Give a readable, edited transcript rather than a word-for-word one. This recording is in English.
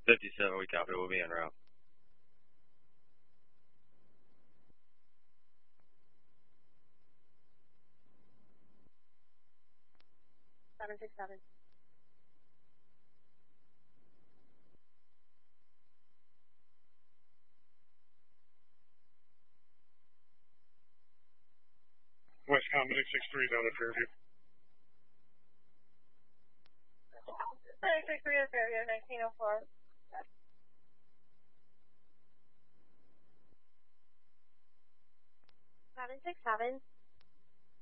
57, we copy. We'll be en route. Seven. Westcom 663 down at Fairview. 663 at Fairview, 1904. 767.